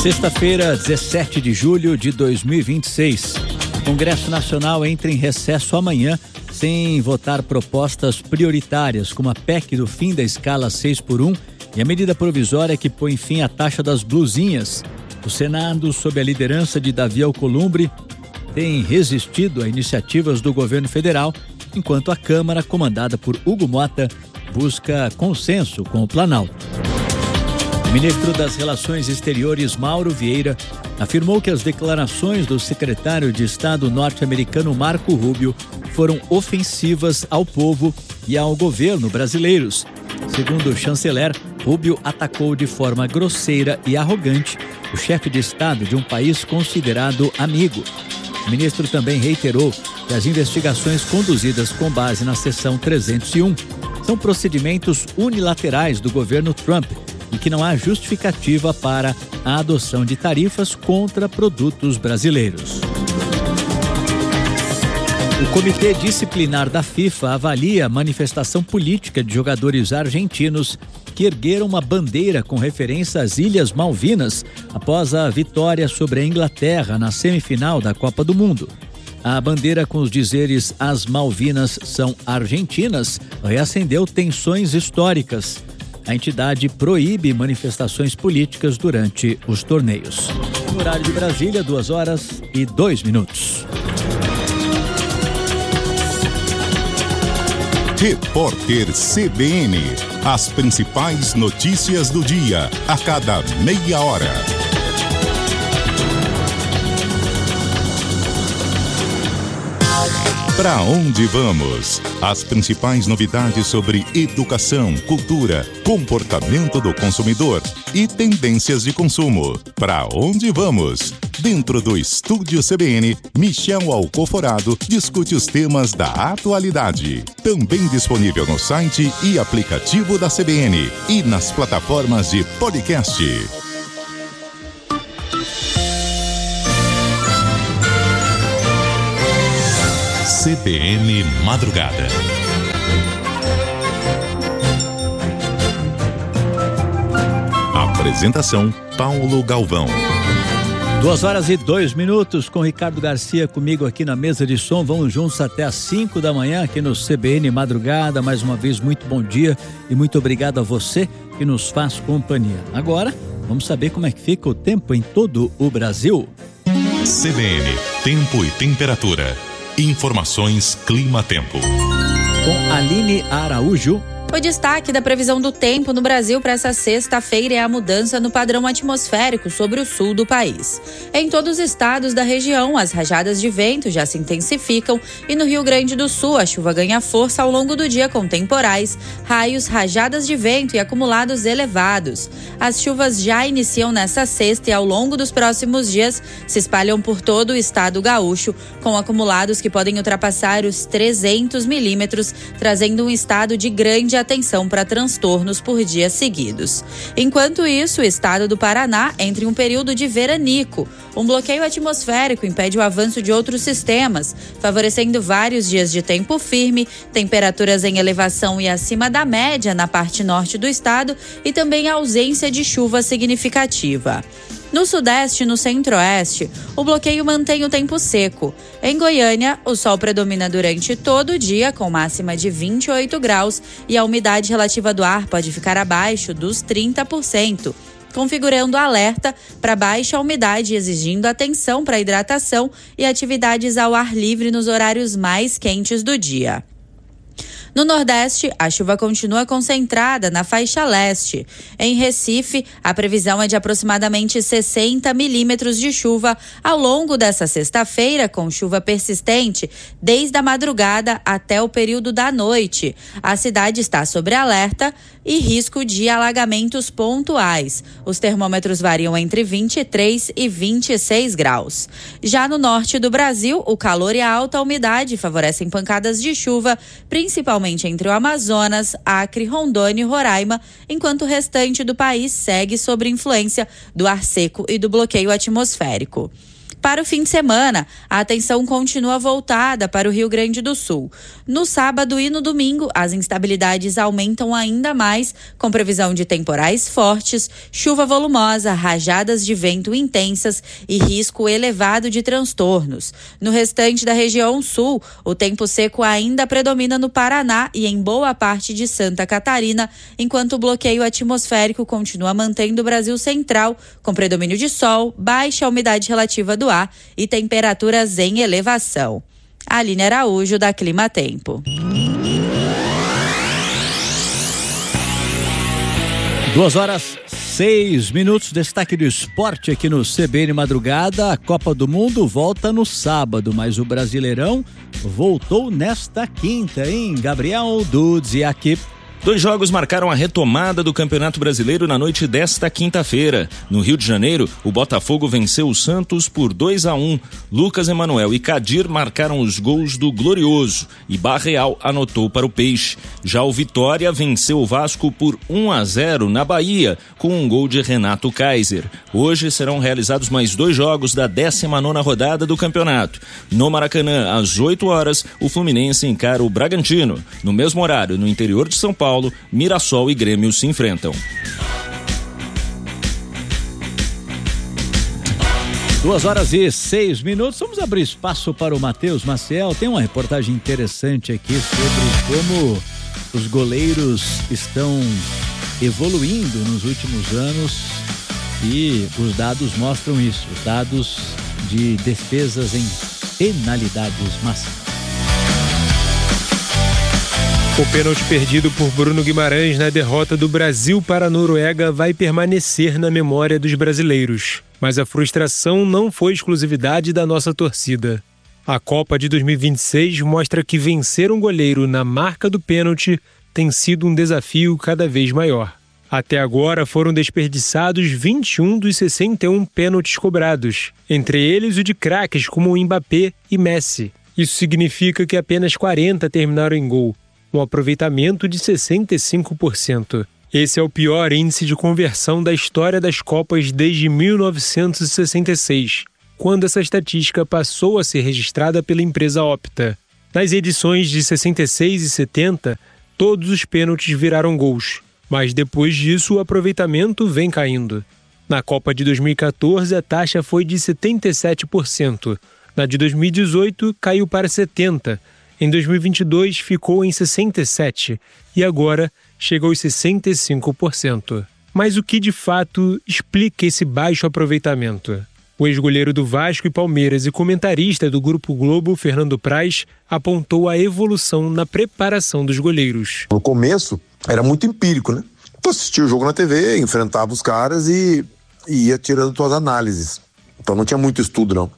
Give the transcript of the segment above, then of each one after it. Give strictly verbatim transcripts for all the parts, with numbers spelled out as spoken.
Sexta-feira, dezessete de julho de dois mil e vinte e seis. O Congresso Nacional entra em recesso amanhã sem votar propostas prioritárias, como a P E C do fim da escala seis por um e a medida provisória que põe fim à taxa das blusinhas. O Senado, sob a liderança de Davi Alcolumbre, tem resistido a iniciativas do governo federal, enquanto a Câmara, comandada por Hugo Mota, busca consenso com o Planalto. O ministro das Relações Exteriores, Mauro Vieira, afirmou que as declarações do secretário de Estado norte-americano Marco Rubio foram ofensivas ao povo e ao governo brasileiros. Segundo o chanceler, Rubio atacou de forma grosseira e arrogante o chefe de Estado de um país considerado amigo. O ministro também reiterou que as investigações conduzidas com base na seção trezentos e um são procedimentos unilaterais do governo Trump e que não há justificativa para a adoção de tarifas contra produtos brasileiros. O Comitê Disciplinar da FIFA avalia a manifestação política de jogadores argentinos que ergueram uma bandeira com referência às Ilhas Malvinas após a vitória sobre a Inglaterra na semifinal da Copa do Mundo. A bandeira com os dizeres "As Malvinas são argentinas" reacendeu tensões históricas. A entidade proíbe manifestações políticas durante os torneios. No horário de Brasília, duas horas e dois minutos. Repórter C B N. As principais notícias do dia, a cada meia hora. Para onde vamos? As principais novidades sobre educação, cultura, comportamento do consumidor e tendências de consumo. Para onde vamos? Dentro do Estúdio C B N, Michel Alcoforado discute os temas da atualidade. Também disponível no site e aplicativo da C B N e nas plataformas de podcast. C B N Madrugada. Apresentação: Paulo Galvão. Duas horas e dois minutos com Ricardo Garcia comigo aqui na mesa de som. Vamos juntos até às cinco da manhã aqui no C B N Madrugada. Mais uma vez, muito bom dia e muito obrigado a você que nos faz companhia. Agora, vamos saber como é que fica o tempo em todo o Brasil. C B N, tempo e temperatura. Informações Clima-Tempo. Com Aline Araújo. O destaque da previsão do tempo no Brasil para essa sexta-feira é a mudança no padrão atmosférico sobre o sul do país. Em todos os estados da região, as rajadas de vento já se intensificam e no Rio Grande do Sul a chuva ganha força ao longo do dia com temporais, raios, rajadas de vento e acumulados elevados. As chuvas já iniciam nesta sexta e ao longo dos próximos dias se espalham por todo o estado gaúcho, com acumulados que podem ultrapassar os trezentos milímetros, trazendo um estado de grande atenção para transtornos por dias seguidos. Enquanto isso, o estado do Paraná entra em um período de veranico. Um bloqueio atmosférico impede o avanço de outros sistemas, favorecendo vários dias de tempo firme, temperaturas em elevação e acima da média na parte norte do estado e também a ausência de chuva significativa. No sudeste e no centro-oeste, o bloqueio mantém o tempo seco. Em Goiânia, o sol predomina durante todo o dia, com máxima de vinte e oito graus, e a umidade relativa do ar pode ficar abaixo dos trinta por cento, configurando alerta para baixa umidade, exigindo atenção para hidratação e atividades ao ar livre nos horários mais quentes do dia. No Nordeste, a chuva continua concentrada na faixa leste. Em Recife, a previsão é de aproximadamente sessenta milímetros de chuva ao longo dessa sexta-feira, com chuva persistente desde a madrugada até o período da noite. A cidade está sob alerta e risco de alagamentos pontuais. Os termômetros variam entre vinte e três e vinte e seis graus. Já no norte do Brasil, o calor e a alta umidade favorecem pancadas de chuva, principalmente entre o Amazonas, Acre, Rondônia e Roraima, enquanto o restante do país segue sob influência do ar seco e do bloqueio atmosférico. Para o fim de semana, a atenção continua voltada para o Rio Grande do Sul. No sábado e no domingo, as instabilidades aumentam ainda mais, com previsão de temporais fortes, chuva volumosa, rajadas de vento intensas e risco elevado de transtornos. No restante da região sul, o tempo seco ainda predomina no Paraná e em boa parte de Santa Catarina, enquanto o bloqueio atmosférico continua mantendo o Brasil central, com predomínio de sol, baixa umidade relativa do ar e temperaturas em elevação. Aline Araújo, da Clima Tempo. Duas horas, seis minutos. Destaque do esporte aqui no C B N Madrugada. A Copa do Mundo volta no sábado, mas o Brasileirão voltou nesta quinta, hein? Gabriel Dudes e aqui. Dois jogos marcaram a retomada do Campeonato Brasileiro na noite desta quinta-feira. No Rio de Janeiro, o Botafogo venceu o Santos por dois a um. Lucas Emanuel e Kadir marcaram os gols do Glorioso e Barreal anotou para o Peixe. Já o Vitória venceu o Vasco por um a zero na Bahia, com um gol de Renato Kaiser. Hoje serão realizados mais dois jogos da décima nona rodada do campeonato. No Maracanã, às oito horas, o Fluminense encara o Bragantino. No mesmo horário, no interior de São Paulo, Mirassol e Grêmio se enfrentam. Duas horas e seis minutos. Vamos abrir espaço para o Matheus Maciel. Tem uma reportagem interessante aqui sobre como os goleiros estão evoluindo nos últimos anos e os dados mostram isso. Os dados de defesas em penalidades máximas. O pênalti perdido por Bruno Guimarães na derrota do Brasil para a Noruega vai permanecer na memória dos brasileiros. Mas a frustração não foi exclusividade da nossa torcida. A Copa de dois mil e vinte e seis mostra que vencer um goleiro na marca do pênalti tem sido um desafio cada vez maior. Até agora foram desperdiçados vinte e um dos sessenta e um pênaltis cobrados, entre eles o de craques como o Mbappé e Messi. Isso significa que apenas quarenta terminaram em gol, um aproveitamento de sessenta e cinco por cento. Esse é o pior índice de conversão da história das Copas desde mil novecentos e sessenta e seis, quando essa estatística passou a ser registrada pela empresa Opta. Nas edições de sessenta e seis e setenta, todos os pênaltis viraram gols, mas depois disso o aproveitamento vem caindo. Na Copa de dois mil e quatorze, a taxa foi de setenta e sete por cento. Na de dois mil e dezoito, caiu para setenta por cento. Em dois mil e vinte e dois ficou em sessenta e sete por cento e agora chega aos sessenta e cinco por cento. Mas o que de fato explica esse baixo aproveitamento? O ex-goleiro do Vasco e Palmeiras e comentarista do Grupo Globo, Fernando Praz, apontou a evolução na preparação dos goleiros. No começo era muito empírico, né? Tu assistia o jogo na T V, enfrentava os caras e, e ia tirando tuas análises. Então não tinha muito estudo, não.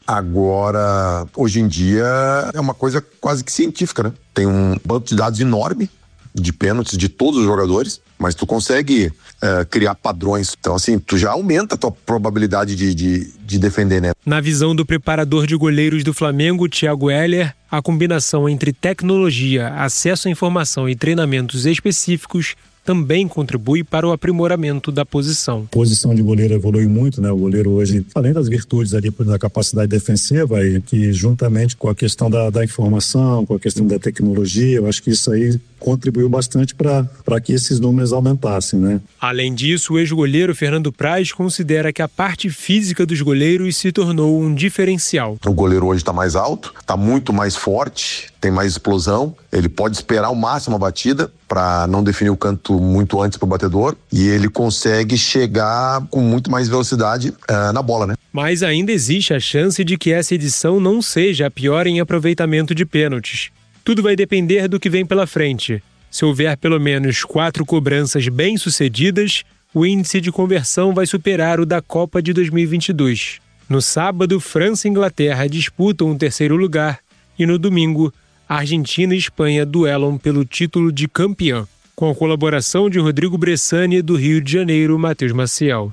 Agora, hoje em dia, é uma coisa quase que científica, né? Tem um banco de dados enorme de pênaltis de todos os jogadores, mas tu consegue é, criar padrões. Então, assim, tu já aumenta a tua probabilidade de, de, de defender, né? Na visão do preparador de goleiros do Flamengo, Thiago Heller, a combinação entre tecnologia, acesso à informação e treinamentos específicos também contribui para o aprimoramento da posição. A posição de goleiro evolui muito, né? O goleiro hoje, além das virtudes ali da capacidade defensiva, e que juntamente com a questão da, da informação, com a questão da tecnologia, eu acho que isso aí contribuiu bastante para que esses números aumentassem, né? Além disso, o ex-goleiro Fernando Praz considera que a parte física dos goleiros se tornou um diferencial. O goleiro hoje está mais alto, está muito mais forte, tem mais explosão, ele pode esperar ao máximo a batida para não definir o canto muito antes para o batedor e ele consegue chegar com muito mais velocidade uh, na bola, né? Mas ainda existe a chance de que essa edição não seja a pior em aproveitamento de pênaltis. Tudo vai depender do que vem pela frente. Se houver pelo menos quatro cobranças bem-sucedidas, o índice de conversão vai superar o da Copa de dois mil e vinte e dois. No sábado, França e Inglaterra disputam o terceiro lugar e no domingo, Argentina e Espanha duelam pelo título de campeão, com a colaboração de Rodrigo Bressani e do Rio de Janeiro, Matheus Maciel.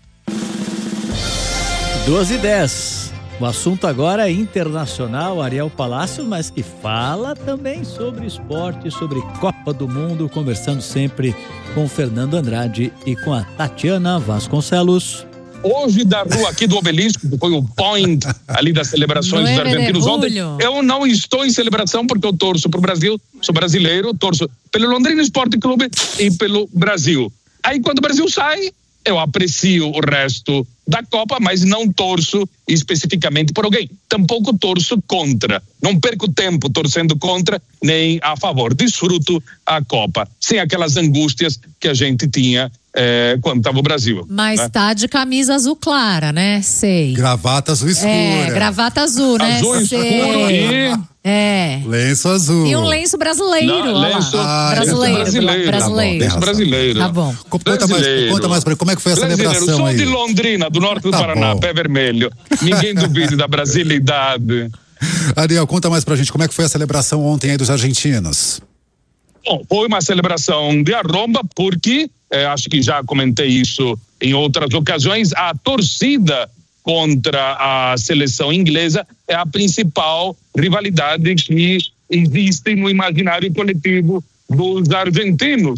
duas e dez. O assunto agora é internacional, Ariel Palácio, mas que fala também sobre esporte, sobre Copa do Mundo, conversando sempre com o Fernando Andrade e com a Tatiana Vasconcelos. hoje da rua aqui do Obelisco, que foi o point ali das celebrações dos argentinos ontem, eu não estou em celebração porque eu torço pro Brasil, sou brasileiro, torço pelo Londrina Esporte Clube e pelo Brasil. Aí quando o Brasil sai, eu aprecio o resto da Copa, mas não torço especificamente por alguém. Tampouco torço contra. Não perco tempo torcendo contra nem a favor. Desfruto a Copa, sem aquelas angústias que a gente tinha é, quando estava o Brasil. Mas né? Tá de camisa azul clara, né? Sei. Gravata azul escura. É, gravata azul, né? Azul Sei. escuro e... É. Lenço azul. E um lenço brasileiro. Não, lenço, ah, brasileiro. Brasileiro. Brasileiro. Tá bom, brasileiro. Tá bom. Conta mais, conta mais pra mim, como é que foi a celebração Sou aí? de Londrina, do norte do tá Paraná, bom. pé vermelho. Ninguém duvide da brasilidade. Ariel, conta mais pra gente, como é que foi a celebração ontem aí dos argentinos? Bom, foi uma celebração de arromba porque, eh, acho que já comentei isso em outras ocasiões, a torcida contra a seleção inglesa é a principal rivalidade que existe no imaginário coletivo dos argentinos.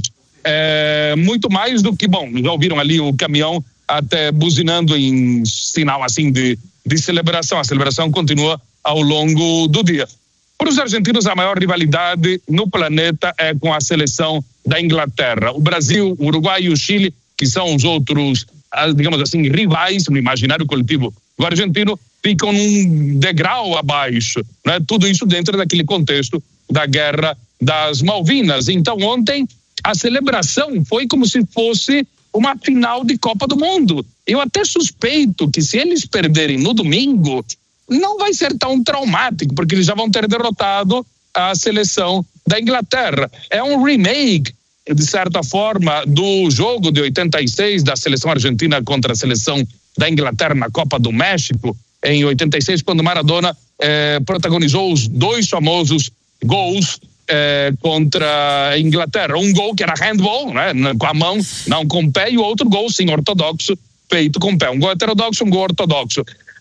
É, muito mais do que, bom, já ouviram ali o caminhão até buzinando em sinal assim de, de celebração. A celebração continua ao longo do dia. Para os argentinos, a maior rivalidade no planeta é com a seleção da Inglaterra. O Brasil, o Uruguai e o Chile, que são os outros, digamos assim, rivais no imaginário coletivo do argentino, ficam num degrau abaixo, né? Tudo isso dentro daquele contexto da Guerra das Malvinas. Então, ontem, a celebração foi como se fosse uma final de Copa do Mundo. Eu até suspeito que se eles perderem no domingo, não vai ser tão traumático, porque eles já vão ter derrotado a seleção da Inglaterra. É um remake, de certa forma, do jogo de oitenta e seis da seleção argentina contra a seleção da Inglaterra na Copa do México, em oitenta e seis, quando Maradona eh, protagonizou os dois famosos gols eh, contra a Inglaterra. Um gol que era handball, né, com a mão, não com o pé, e o outro gol, sim, ortodoxo, feito com o pé. Um gol heterodoxo, um gol ortodoxo.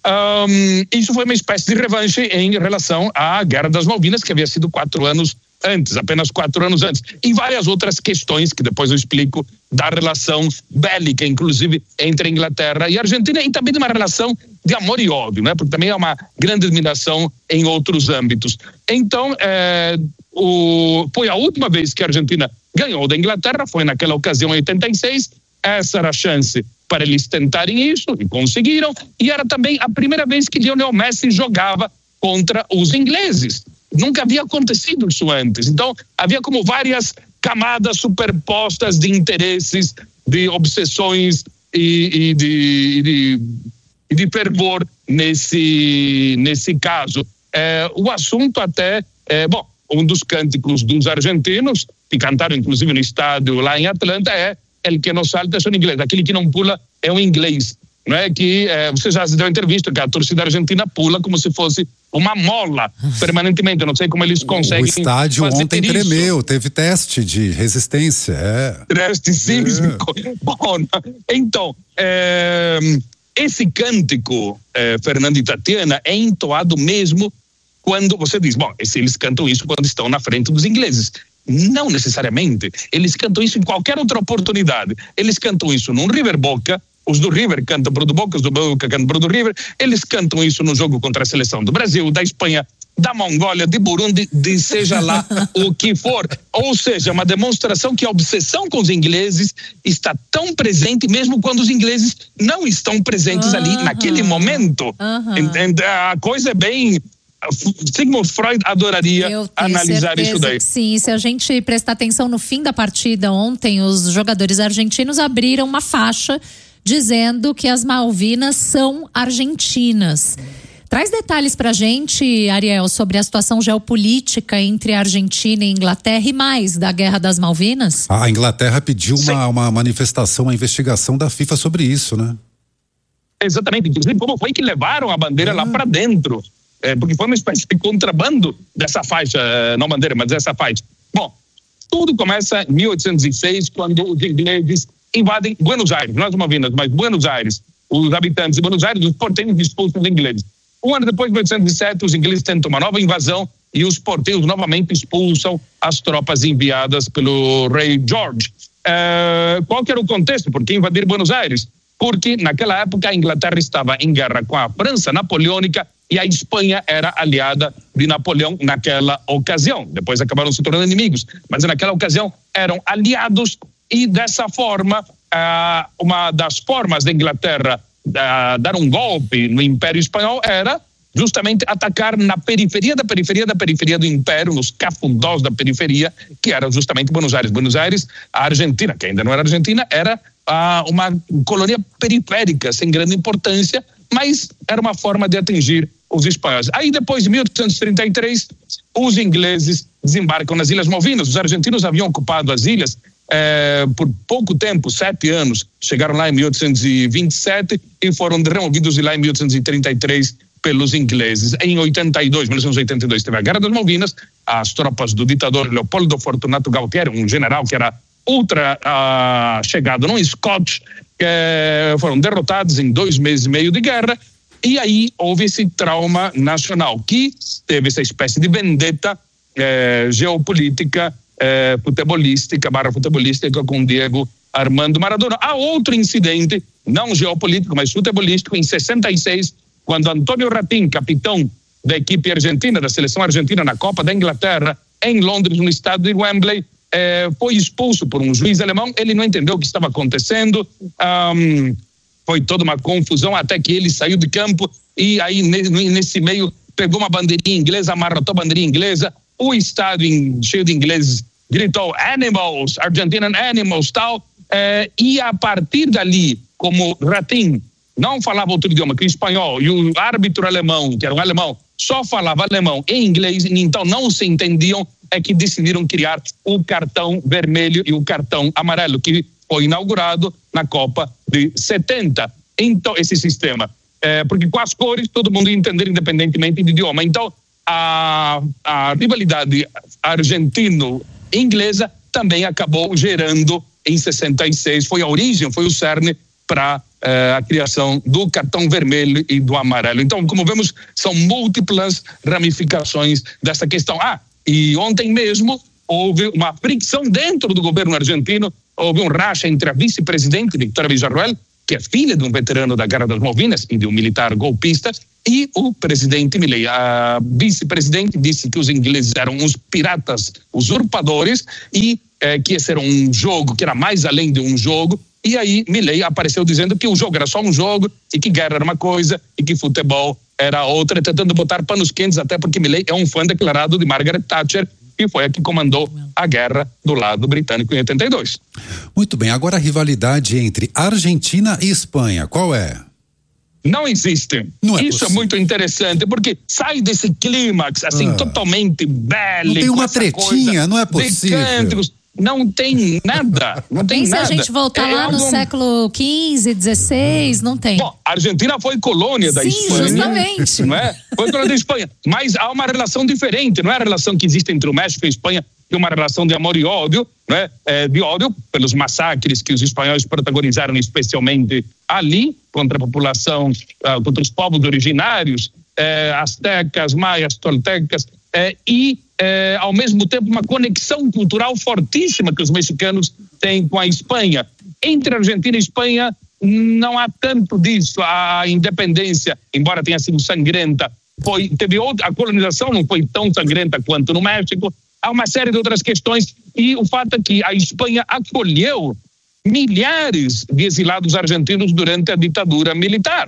Um, isso foi uma espécie de revanche em relação à Guerra das Malvinas, que havia sido quatro anos antes, apenas quatro anos antes, e várias outras questões que depois eu explico da relação bélica, inclusive entre a Inglaterra e a Argentina, e também de uma relação de amor e ódio, né? Porque também é uma grande admiração em outros âmbitos. Então, é, o, foi a última vez que a Argentina ganhou da Inglaterra, foi naquela ocasião em oitenta e seis, essa era a chance para eles tentarem isso, e conseguiram, e era também a primeira vez que Lionel Messi jogava contra os ingleses. Nunca havia acontecido isso antes. Então, havia como várias camadas superpostas de interesses, de obsessões e, e, de, e, de, e de fervor nesse, nesse caso. É, o assunto até, é, bom, um dos cânticos dos argentinos, que cantaram inclusive no estádio lá em Atlanta, é El que não salta é um inglês, aquele que não pula é um inglês. Não é que é, você já se deu entrevista que a torcida argentina pula como se fosse uma mola permanentemente. Eu não sei como eles conseguem. O estádio fazer ontem isso. Tremeu, teve teste de resistência. É. Teste sísmico. É. Bom, então, é, esse cântico, é, Fernando e Tatiana, é entoado mesmo quando você diz, bom, eles cantam isso quando estão na frente dos ingleses. Não necessariamente. Eles cantam isso em qualquer outra oportunidade. Eles cantam isso num River Boca. Os do River cantam pro do Boca, os do Boca cantam pro do River. Eles cantam isso no jogo contra a seleção do Brasil, da Espanha, da Mongólia, de Burundi, de seja lá o que for. Ou seja, uma demonstração que a obsessão com os ingleses está tão presente mesmo quando os ingleses não estão presentes uhum. ali naquele momento. Uhum. A coisa é bem... Sigmund Freud adoraria analisar isso daí. Sim, se a gente prestar atenção no fim da partida ontem, os jogadores argentinos abriram uma faixa dizendo que as Malvinas são argentinas. Traz detalhes pra gente, Ariel, sobre a situação geopolítica entre a Argentina e a Inglaterra e mais da Guerra das Malvinas? A Inglaterra pediu uma, uma manifestação, uma investigação da FIFA sobre isso, né? Exatamente, inclusive como foi que levaram a bandeira ah. lá pra dentro. É, porque foi uma espécie de contrabando dessa faixa, não bandeira, mas dessa faixa. Bom, tudo começa em mil oitocentos e seis, quando os ingleses invadem Buenos Aires, não as Malvinas, mas Buenos Aires. Os habitantes de Buenos Aires, os portenhos expulsam os ingleses. Um ano depois, em mil oitocentos e sete, os ingleses tentam uma nova invasão e os portenhos novamente expulsam as tropas enviadas pelo rei George. É, qual que era o contexto? Por que invadir Buenos Aires? porque naquela época a Inglaterra estava em guerra com a França napoleônica e a Espanha era aliada de Napoleão naquela ocasião. Depois acabaram se tornando inimigos, mas naquela ocasião eram aliados e dessa forma, uma das formas da Inglaterra dar um golpe no Império Espanhol era justamente atacar na periferia da periferia da periferia do Império, nos cafundós da periferia, que era justamente Buenos Aires. Buenos Aires, a Argentina, que ainda não era Argentina, era ah, uma colônia periférica, sem grande importância, mas era uma forma de atingir os espanhóis. Aí depois de mil oitocentos e trinta e três, os ingleses desembarcam nas Ilhas Malvinas. Os argentinos haviam ocupado as ilhas eh, por pouco tempo, sete anos. Chegaram lá em mil oitocentos e vinte e sete e foram removidos de lá em mil oitocentos e trinta e três pelos ingleses. Em oitenta e dois, mil novecentos e oitenta e dois, teve a Guerra das Malvinas. As tropas do ditador Leopoldo Fortunato Galtieri, um general que era ultra uh, chegado num Scotch, que foram derrotados em dois meses e meio de guerra. E aí houve esse trauma nacional, que teve essa espécie de vendetta eh, geopolítica, eh, futebolística, barra futebolística com Diego Armando Maradona. Há outro incidente, não geopolítico, mas futebolístico, em sessenta e seis, quando Antônio Ratin, capitão da equipe argentina, da seleção argentina na Copa da Inglaterra, em Londres, no estádio de Wembley, eh, foi expulso por um juiz alemão. Ele não entendeu o que estava acontecendo. Um, Foi toda uma confusão até que ele saiu de campo e aí nesse meio pegou uma bandeirinha inglesa, amarrotou a bandeirinha inglesa, o estádio cheio de ingleses gritou "Animals, Argentinian Animals", tal, eh, e a partir dali, como Ratin não falava outro idioma que o espanhol e o árbitro alemão, que era um alemão, só falava alemão e inglês, então não se entendiam, é que decidiram criar o cartão vermelho e o cartão amarelo, que foi inaugurado na Copa de setenta. Então, esse sistema, é, porque com as cores todo mundo ia entender independentemente do idioma. Então, a, a rivalidade argentino-inglesa também acabou gerando em sessenta e seis, foi a origem, foi o cerne para é, a criação do cartão vermelho e do amarelo. Então, como vemos, são múltiplas ramificações dessa questão. Ah, e ontem mesmo houve uma fricção dentro do governo argentino. Houve um racha entre a vice-presidente Victoria Villarroel, que é filha de um veterano da Guerra das Malvinas e de um militar golpista, e o presidente Milei. A vice-presidente disse que os ingleses eram uns piratas usurpadores e eh, que esse era um jogo, que era mais além de um jogo. E aí Milei apareceu dizendo que o jogo era só um jogo e que guerra era uma coisa e que futebol era outra, tentando botar panos quentes, até porque Milei é um fã declarado de Margaret Thatcher, que foi a que comandou a guerra do lado britânico em oitenta e dois. Muito bem, agora a rivalidade entre Argentina e Espanha, qual é? Não existe. Não é Isso possível. É muito interessante, porque sai desse clímax, assim, ah. totalmente bélico. Não tem uma tretinha, não é possível. Cânticos. Não tem nada, não tem Nem nada. Se a gente voltar é lá algum... no século quinze, dezesseis, não tem. Bom, a Argentina foi colônia da Sim, Espanha. Justamente. Não é? Foi colônia da Espanha. Mas há uma relação diferente, não é a relação que existe entre o México e a Espanha, que é uma relação de amor e ódio, não é? É, de ódio pelos massacres que os espanhóis protagonizaram, especialmente ali, contra a população, uh, contra os povos originários, eh, astecas, maias, toltecas, eh, e É, ao mesmo tempo uma conexão cultural fortíssima que os mexicanos têm com a Espanha. Entre a Argentina e a Espanha não há tanto disso. A independência, embora tenha sido sangrenta, foi, teve outra, a colonização não foi tão sangrenta quanto no México. Há uma série de outras questões e o fato é que a Espanha acolheu milhares de exilados argentinos durante a ditadura militar.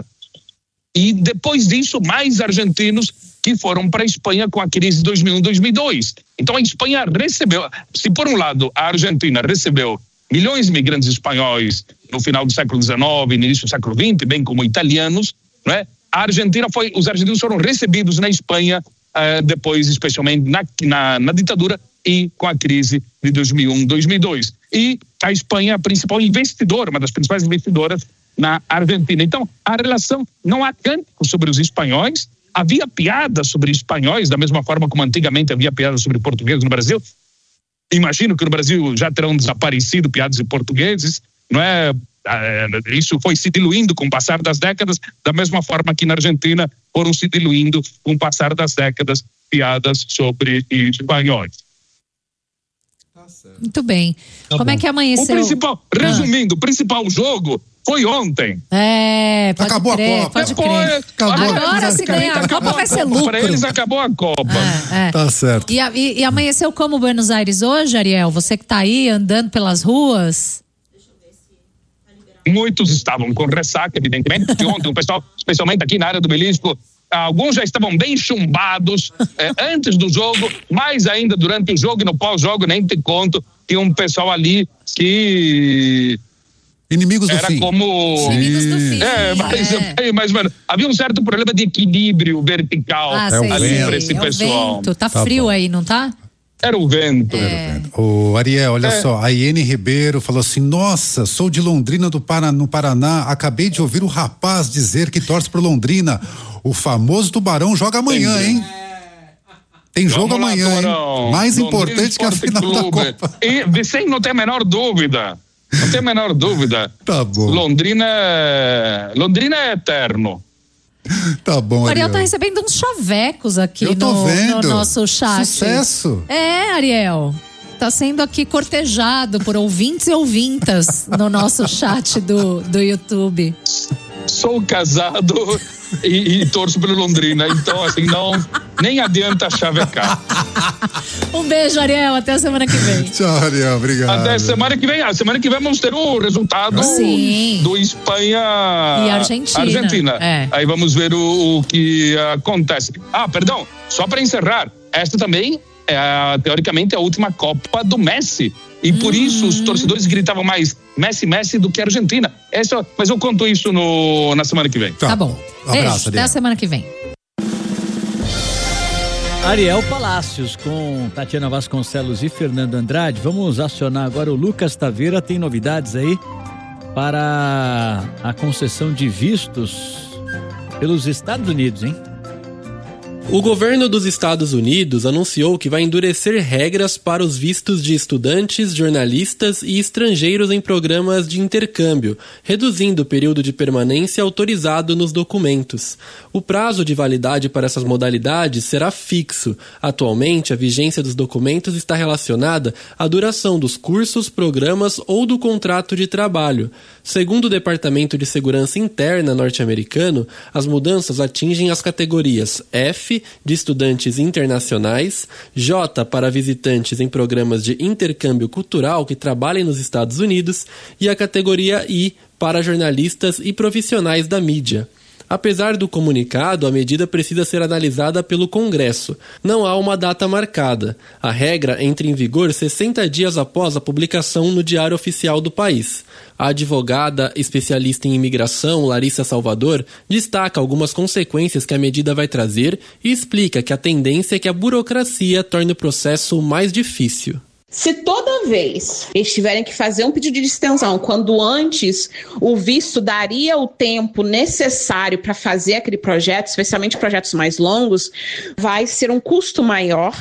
E depois disso, mais argentinos que foram para a Espanha com a crise de dois mil e um, dois mil e dois. Então a Espanha recebeu, se por um lado a Argentina recebeu milhões de imigrantes espanhóis no final do século dezenove, no início do século vinte, bem como italianos, não é? A Argentina foi, os argentinos foram recebidos na Espanha uh, depois, especialmente na, na, na ditadura e com a crise de dois mil e um, dois mil e dois. E a Espanha é a principal investidora, uma das principais investidoras na Argentina. Então a relação, não há cântico sobre os espanhóis. Havia piadas sobre espanhóis, da mesma forma como antigamente havia piadas sobre portugueses no Brasil. Imagino que no Brasil já terão desaparecido piadas de portugueses, não é? Isso foi se diluindo com o passar das décadas, da mesma forma que na Argentina foram se diluindo com o passar das décadas piadas sobre espanhóis. Muito bem. Tá Como bom. É que amanheceu? O principal, resumindo, ah. o principal jogo Foi ontem. É, pode Acabou crer, a Copa. pode Depois, crer. Acabou. Agora se ganhar a Copa vai ser lucro. Para eles acabou a Copa. É, é. Tá certo. E, e, e amanheceu como Buenos Aires hoje, Ariel? Você que tá aí andando pelas ruas? Muitos estavam com ressaca, evidentemente, de ontem, o pessoal, especialmente aqui na área do Belisco, alguns já estavam bem chumbados eh, antes do jogo, mais ainda durante o jogo e no pós-jogo, nem te conto, tinha um pessoal ali que... Inimigos do era fim. como... Inimigos do fim. É, mas, é. mas mano, havia um certo problema de equilíbrio vertical Ah, É o sei, ali vento. para esse é o pessoal. vento. Tá, Tá frio bom. aí, não tá? Era o vento. É. O Ariel, olha É. só, a Iene Ribeiro falou assim: nossa, sou de Londrina do Paraná, no Paraná, acabei de ouvir o rapaz dizer que torce pro Londrina. O famoso Tubarão joga amanhã, Entendi. hein? Tem jogo Vamos lá, amanhã, Tubarão. hein? Mais Londrina importante que a Esporte final da Clube. Copa. E Vicente, não tem a menor dúvida. Não tem a menor dúvida. Tá bom. Londrina é, Londrina é eterno. Tá bom, O Ariel. Ariel tá recebendo uns chavecos aqui Eu tô no, vendo. no nosso chat. Sucesso. É, Ariel. Tá sendo aqui cortejado por ouvintes e ouvintas no nosso chat do, do YouTube. Sou casado e, e torço pelo Londrina, então assim, não, nem adianta chavecar. Um beijo, Ariel. Até a semana que vem. Tchau, Ariel. Obrigado. Até semana que vem. A semana que vem vamos ter o resultado Sim. do Espanha E Argentina. Argentina. É. Aí vamos ver o, o que acontece. Ah, perdão, só para encerrar, esta também é a, teoricamente a última Copa do Messi. E por Hum. isso os torcedores gritavam mais Messi, Messi do que Argentina. Essa, mas eu conto isso no, na semana que vem. Tchau. Tá bom. Um Beijo. abraço, Até a Ariel. semana que vem. Ariel Palácios com Tatiana Vasconcelos e Fernando Andrade. Vamos acionar agora o Lucas Taveira. Tem novidades aí para a concessão de vistos pelos Estados Unidos, hein? O governo dos Estados Unidos anunciou que vai endurecer regras para os vistos de estudantes, jornalistas e estrangeiros em programas de intercâmbio, reduzindo o período de permanência autorizado nos documentos. O prazo de validade para essas modalidades será fixo. Atualmente, a vigência dos documentos está relacionada à duração dos cursos, programas ou do contrato de trabalho. Segundo o Departamento de Segurança Interna norte-americano, as mudanças atingem as categorias F, de estudantes internacionais, J, para visitantes em programas de intercâmbio cultural que trabalhem nos Estados Unidos, e a categoria I, para jornalistas e profissionais da mídia. Apesar do comunicado, a medida precisa ser analisada pelo Congresso. Não há uma data marcada. A regra entra em vigor sessenta dias após a publicação no Diário Oficial do país. A advogada especialista em imigração, Larissa Salvador, destaca algumas consequências que a medida vai trazer e explica que a tendência é que a burocracia torne o processo mais difícil. Se toda vez eles tiverem que fazer um pedido de extensão, quando antes o visto daria o tempo necessário para fazer aquele projeto, especialmente projetos mais longos, vai ser um custo maior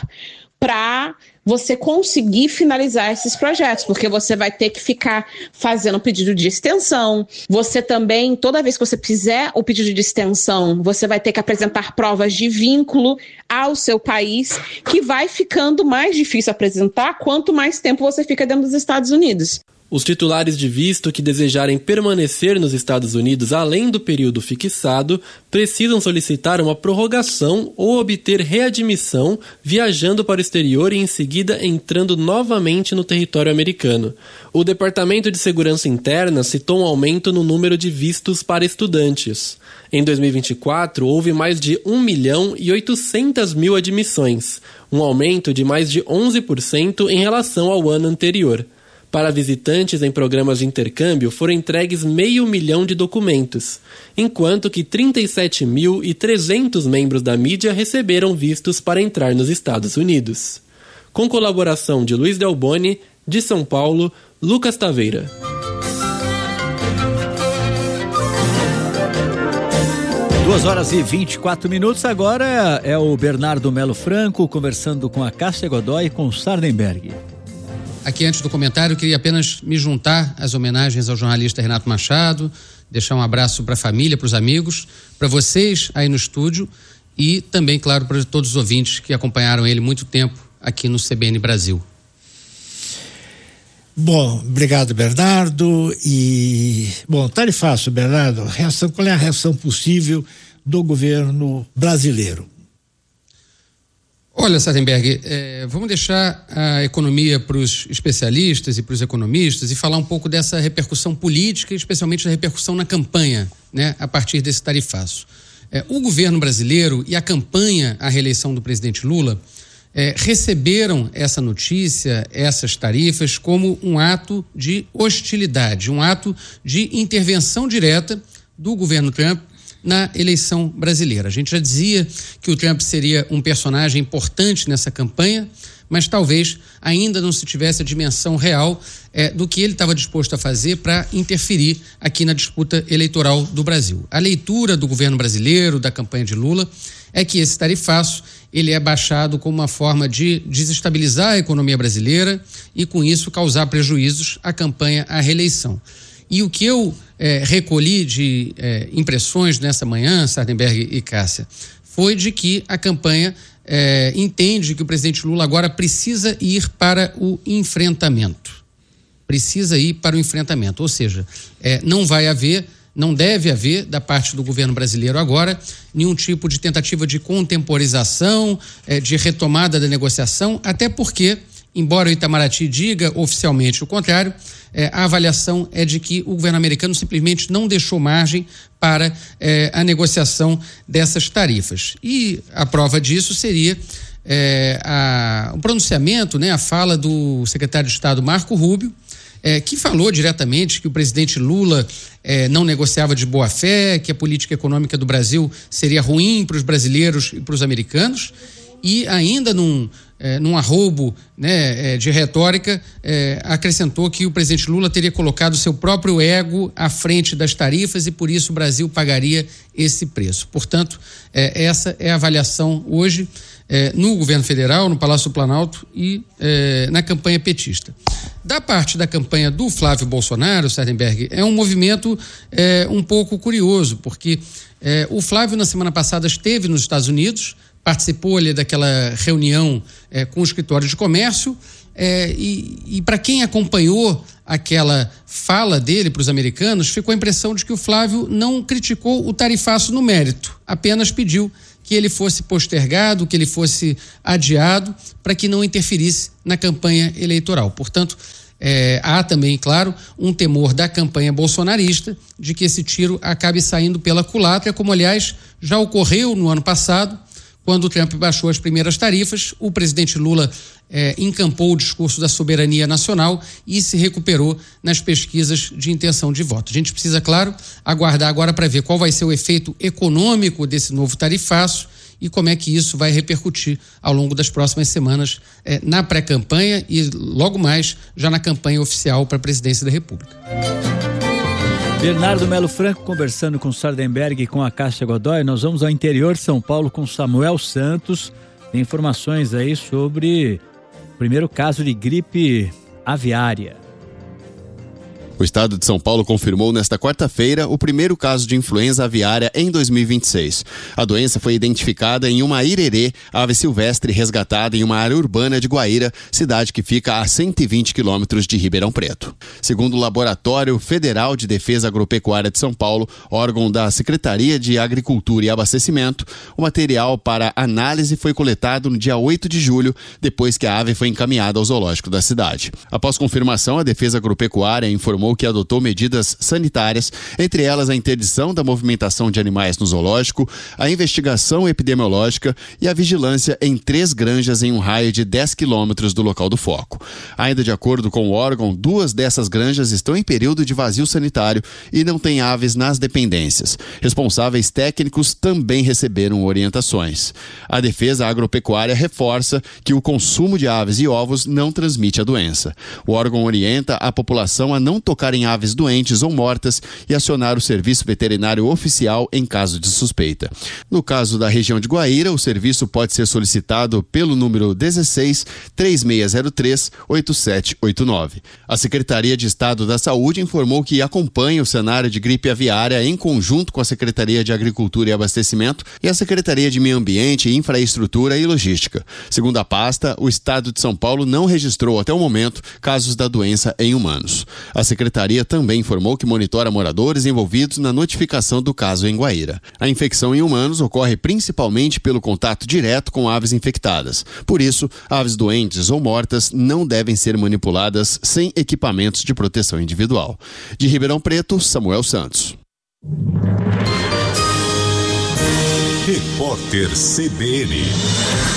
para você conseguir finalizar esses projetos, porque você vai ter que ficar fazendo pedido de extensão. Você também, toda vez que você fizer o pedido de extensão, você vai ter que apresentar provas de vínculo ao seu país, que vai ficando mais difícil apresentar quanto mais tempo você fica dentro dos Estados Unidos. Os titulares de visto que desejarem permanecer nos Estados Unidos além do período fixado precisam solicitar uma prorrogação ou obter readmissão viajando para o exterior e em seguida entrando novamente no território americano. O Departamento de Segurança Interna citou um aumento no número de vistos para estudantes. Em dois mil e vinte e quatro, houve mais de um milhão e oitocentas mil admissões, um aumento de mais de onze por cento em relação ao ano anterior. Para visitantes em programas de intercâmbio foram entregues meio milhão de documentos, enquanto que trinta e sete mil e trezentos membros da mídia receberam vistos para entrar nos Estados Unidos. Com colaboração de Luiz Del Boni, de São Paulo, Lucas Taveira. Duas horas e vinte e quatro minutos. Agora é o Bernardo Melo Franco conversando com a Cássia Godoy e com o Sardenberg. Aqui, antes do comentário, eu queria apenas me juntar às homenagens ao jornalista Renato Machado, deixar um abraço para a família, para os amigos, para vocês aí no estúdio e também, claro, para todos os ouvintes que acompanharam ele muito tempo aqui no C B N Brasil. Bom, obrigado, Bernardo. E, bom, tarifaço, Bernardo, reação, qual é a reação possível do governo brasileiro? Olha, Sardenberg, é, vamos deixar a economia para os especialistas e para os economistas e falar um pouco dessa repercussão política, especialmente da repercussão na campanha, né, a partir desse tarifaço. É, o governo brasileiro e a campanha à reeleição do presidente Lula É, receberam essa notícia, essas tarifas, como um ato de hostilidade, um ato de intervenção direta do governo Trump na eleição brasileira. A gente já dizia que o Trump seria um personagem importante nessa campanha, mas talvez ainda não se tivesse a dimensão real é, do que ele estava disposto a fazer para interferir aqui na disputa eleitoral do Brasil. A leitura do governo brasileiro, da campanha de Lula, é que esse tarifaço ele é baixado como uma forma de desestabilizar a economia brasileira e, com isso, causar prejuízos à campanha à reeleição. E o que eu é, recolhi de é, impressões nessa manhã, Sardenberg e Cássia, foi de que a campanha é, entende que o presidente Lula agora precisa ir para o enfrentamento. Precisa ir para o enfrentamento, ou seja, é, não vai haver... Não deve haver, da parte do governo brasileiro agora, nenhum tipo de tentativa de contemporização, eh, de retomada da negociação, até porque, embora o Itamaraty diga oficialmente o contrário, eh, a avaliação é de que o governo americano simplesmente não deixou margem para eh, a negociação dessas tarifas. E a prova disso seria eh, a, o pronunciamento, né, a fala do secretário de Estado Marco Rubio, É, que falou diretamente que o presidente Lula é, não negociava de boa fé, que a política econômica do Brasil seria ruim para os brasileiros e para os americanos, e ainda num, é, num arroubo, né, é, de retórica, é, acrescentou que o presidente Lula teria colocado seu próprio ego à frente das tarifas e por isso o Brasil pagaria esse preço. Portanto, é, essa é a avaliação hoje é, no governo federal, no Palácio do Planalto e é, na campanha petista. Da parte da campanha do Flávio Bolsonaro, Sardenberg, é um movimento é, um pouco curioso, porque é, o Flávio na semana passada esteve nos Estados Unidos, participou ali daquela reunião é, com o escritório de comércio é, e, e para quem acompanhou aquela fala dele para os americanos, ficou a impressão de que o Flávio não criticou o tarifaço no mérito, apenas pediu que ele fosse postergado, que ele fosse adiado, para que não interferisse na campanha eleitoral. Portanto, é, há também, claro, um temor da campanha bolsonarista de que esse tiro acabe saindo pela culatra, como, aliás, já ocorreu no ano passado, quando o Trump baixou as primeiras tarifas, o presidente Lula é, encampou o discurso da soberania nacional e se recuperou nas pesquisas de intenção de voto. A gente precisa, claro, aguardar agora para ver qual vai ser o efeito econômico desse novo tarifaço e como é que isso vai repercutir ao longo das próximas semanas é, na pré-campanha e logo mais já na campanha oficial para a presidência da República. Bernardo Melo Franco conversando com Sardenberg e com a Cássia Godoy. Nós vamos ao interior de São Paulo com Samuel Santos. Tem informações aí sobre o primeiro caso de gripe aviária. O estado de São Paulo confirmou nesta quarta-feira o primeiro caso de influenza aviária em dois mil e vinte e seis. A doença foi identificada em uma irerê, ave silvestre resgatada em uma área urbana de Guaíra, cidade que fica a cento e vinte quilômetros de Ribeirão Preto. Segundo o Laboratório Federal de Defesa Agropecuária de São Paulo, órgão da Secretaria de Agricultura e Abastecimento, o material para análise foi coletado no dia oito de julho, depois que a ave foi encaminhada ao zoológico da cidade. Após confirmação, a Defesa Agropecuária informou que adotou medidas sanitárias, entre elas a interdição da movimentação de animais no zoológico, a investigação epidemiológica e a vigilância em três granjas em um raio de dez quilômetros do local do foco. Ainda de acordo com o órgão, duas dessas granjas estão em período de vazio sanitário e não tem aves nas dependências. Responsáveis técnicos também receberam orientações. A Defesa Agropecuária reforça que o consumo de aves e ovos não transmite a doença. O órgão orienta a população a não tocar tocar em aves doentes ou mortas e acionar o serviço veterinário oficial em caso de suspeita. No caso da região de Guaíra, o serviço pode ser solicitado pelo número dezesseis, três seis zero três, oito sete oito nove. A Secretaria de Estado da Saúde informou que acompanha o cenário de gripe aviária em conjunto com a Secretaria de Agricultura e Abastecimento e a Secretaria de Meio Ambiente, Infraestrutura e Logística. Segundo a pasta, o Estado de São Paulo não registrou até o momento casos da doença em humanos. A Secretaria também informou que monitora moradores envolvidos na notificação do caso em Guaíra. A infecção em humanos ocorre principalmente pelo contato direto com aves infectadas. Por isso, aves doentes ou mortas não devem ser manipuladas sem equipamentos de proteção individual. De Ribeirão Preto, Samuel Santos. Repórter C B N.